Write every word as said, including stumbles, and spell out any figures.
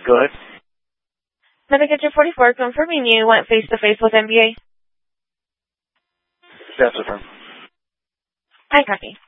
Go ahead. Navigator forty-four, confirming you went face-to-face with N B A. That's affirmed. I copy.